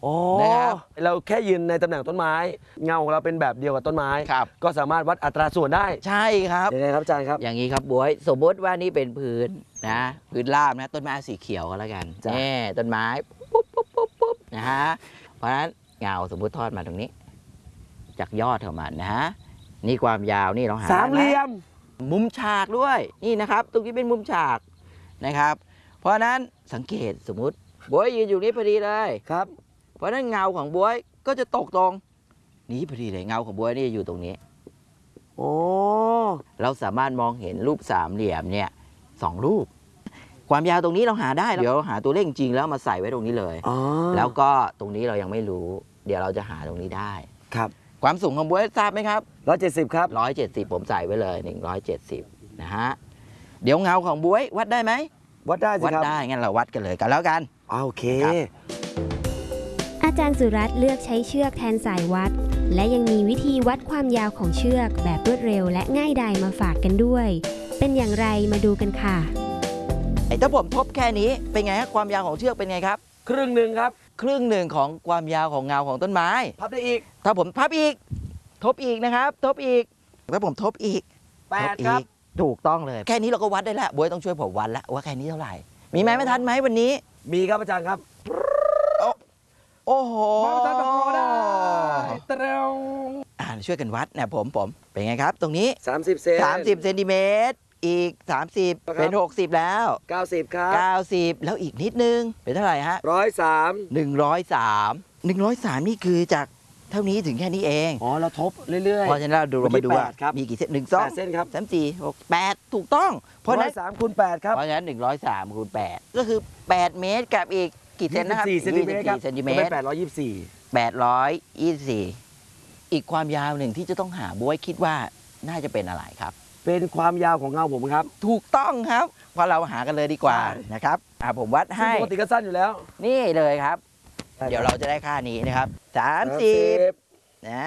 นะครับเราแค่ยืนในตำแหน่งต้นไม้เงาของเราเป็นแบบเดียวกับต้นไม้ก็สามารถวัดอัตราส่วนได้ใช่ครับยังไงครับอาจารย์ครับอย่างนี้ครับบ๊วยสมมติว่านี่เป็นพื้นนะพื้นราบนะต้นไม้สีเขียวก็แล้วกันนี่ต้นไม้ปุ๊บนะฮะเพราะฉะนั้นเงาสมมติทอดมาตรงนี้จากยอดของมันนะฮะนี่ความยาวนี่เราหาสามเหลี่ยมมุมฉากด้วยนี่นะครับตรงนี้เป็นมุมฉากนะครับเพราะนั้นสังเกตสมมุติบ๊วยยืนอยู่นี้พอดีเลยครับเพราะนั้นเงาของบ๊วยก็จะตกตรงนี้พอดีเลยเงาของบ๊วยนี่อยู่ตรงนี้โอ้เราสามารถมองเห็นรูปสามเหลี่ยมเนี่ย2 รูปความยาวตรงนี้เราหาได้เดี๋ยวหาตัวเลขจริงแล้วมาใส่ไว้ตรงนี้เลยแล้วก็ตรงนี้เรายังไม่รู้เดี๋ยวเราจะหาตรงนี้ได้ครับความสูงของบ๊วยทราบไหมครับ 170ครับ 170ผมใส่ไว้เลย170นะฮะเดี๋ยวเงาของบ๊วยวัดได้ไหมวัดได้สิครับวัดได้งั้นเราวัดกันเลยกันแล้วกันโอเคอาจารย์สุรัตน์เลือกใช้เชือกแทนสายวัดและยังมีวิธีวัดความยาวของเชือกแบบรวดเร็วและง่ายดายมาฝากกันด้วยเป็นอย่างไรมาดูกันค่ะถ้าผมทบแค่นี้เป็นไงครับความยาวของเชือกเป็นไงครับครึ่งหนึ่งครับครึ่งหนึ่งของความยาวของเงาของต้นไม้พับได้อีกถ้าผมพับอีกทบอีกนะครับทบอีกถ้าผมทบอีก 8ครับถูกต้องเลยแค่นี้เราก็วัดได้แล้วบ๊วยต้องช่วยผมวัดแล้วว่าแค่นี้เท่าไหร่มีไหมไม่ทันไหมวันนี้มีครับอาจารย์ครับโอ้โหมาตรฐานพอได้เตร็วช่วยกันวัดนะผมเป็นไงครับตรงนี้ 30 เซน 30 เซนติเมตรอีก30เป็น60แล้ว 90ครับ 90แล้วอีกนิดนึงเป็นเท่าไหร่ฮะ103นี่คือจากเท่านี้ถึงแค่นี้เองเราทบเรื่อยๆเพราะฉะนั้นเรามาดูว่ามีกี่เซน1 2 เส้นครับ 3 4 6 8ถูกต้องเพราะนั้น3 คูณ 8ครับเพราะฉะนั้น103 คูณ 8ก็คือ8 เมตรกับอีกกี่เซนนะครับ 24 เซนติเมตรครับเป็น824อีกความยาวหนึ่งที่จะต้องหาบ๊วยคิดว่าน่าจะเป็นอะไรครับเป็นความยาวของเงาผมครับถูกต้องครับเพราะเราหากันเลยดีกว่านะครับผมวัดให้ปกติก็สั้นอยู่แล้วนี่เลยครับเดี๋ยวเราจะได้ค่านี้นะครับ30นะ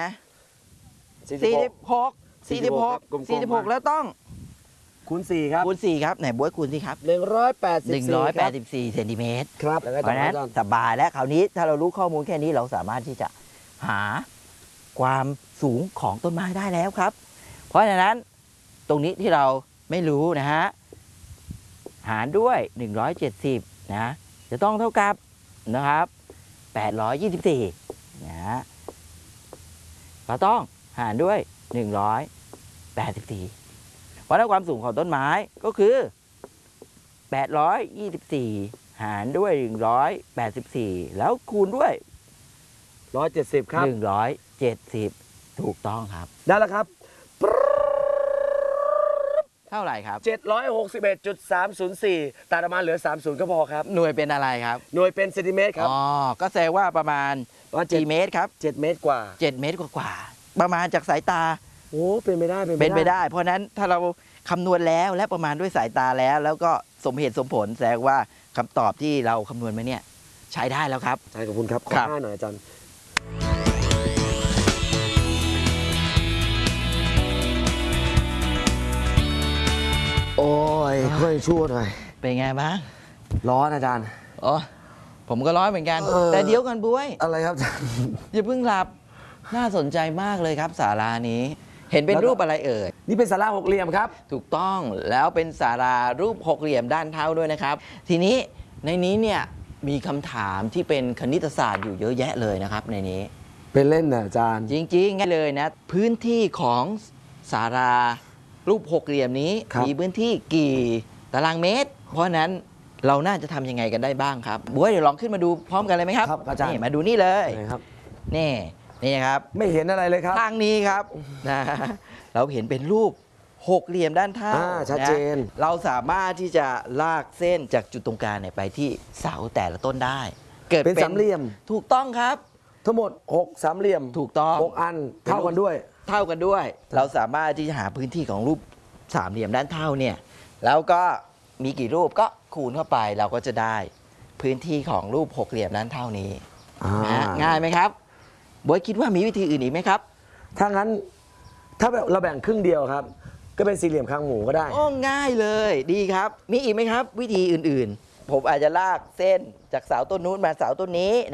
46แล้วต้องคูณ4ครับคูณ4ครับไหนบ๊วยคูณสิครับ184เซนติเมตรครับเพราะฉะนั้นสบายและคราวนี้ถ้าเรารู้ข้อมูลแค่นี้เราสามารถที่จะหาความสูงของต้นไม้ได้แล้วครับเพราะฉะนั้นตรงนี้ที่เราไม่รู้นะฮะหารด้วย170นะจะต้องเท่ากับนะครับ824นะฮะเราต้องหารด้วย184เพราะนั้นความสูงของต้นไม้ก็คือ824หารด้วย184แล้วคูณด้วย 170ครับ 170ถูกต้องครับได้แล้วครับเท่าไหร่ครับ 761.304ตัดออกมาเหลือ30ก็พอครับหน่วยเป็นอะไรครับหน่วยเป็นเซนติเมตรครับก็แสดงว่าประมาณกี่เมตรครับ 7 เมตรกว่า 7 เมตรกว่าประมาณจากสายตาเป็นไปได้เพราะนั้นถ้าเราคำนวณแล้วและประมาณด้วยสายตาแล้วก็สมเหตุสมผลแสดงว่าคำตอบที่เราคำนวณมาเนี่ยใช้ได้แล้วครับใช่ขอบคุณครับขอหน้าหน่อยอาจารย์โอ้ยค่อยชั่วหน่อยเป็นไงบ้างร้อนอาจารย์ผมก็ร้อนเหมือนกันแต่เดี๋ยวกันบ๊วยอะไรครับอาจารย์อย่าเพิ่งหลับน่าสนใจมากเลยครับศาลานี้เห็นเป็นรูปอะไรเอ่ยนี่เป็นศาลาหกเหลี่ยมครับถูกต้องแล้วเป็นศาลารูปหกเหลี่ยมด้านเท้าด้วยนะครับทีนี้ในนี้เนี่ยมีคำถามที่เป็นคณิตศาสตร์อยู่เยอะแยะเลยนะครับในนี้เป็นเล่นนะอาจารย์จริงๆงั้นเลยนะพื้นที่ของศาลารูปหกเหลี่ยมนี้มีพื้นที่กี่ตารางเมตรเพราะนั้นเราน่าจะทำยังไงกันได้บ้างครับบ๊วยเดี๋ยวลองขึ้นมาดูพร้อมกันเลยไหมครับอาจารย์มาดูนี่เลยนี่ครับไม่เห็นอะไรเลยครับทางนี้ครับนะเราเห็นเป็นรูปหกเหลี่ยมด้านเท้าชัดเจนเราสามารถที่จะลากเส้นจากจุดตรงกลางไปที่เสาแต่ละต้นได้เกิดเป็นสามเหลี่ยมถูกต้องครับทั้งหมด6 สามเหลี่ยมถูกต้อง 6 อันเท่ากันด้วยเราสามารถที่จะหาพื้นที่ของรูปสามเหลี่ยมด้านเท่าเนี่ยแล้วก็มีกี่รูปก็คูณเข้าไปเราก็จะได้พื้นที่ของรูปหกเหลี่ยมด้านเท่านี้ง่ายไหมครับบ๊วยคิดว่ามีวิธีอื่นอีกไหมครับถ้างั้นถ้าเราแบ่งครึ่งเดียวครับก็เป็นสี่เหลี่ยมคางหมูก็ได้ง่ายเลยดีครับมีอีกไหมครับวิธีอื่นๆผมอาจจะลากเส้นจากเสาต้นนู้นมาเสาต้นนี้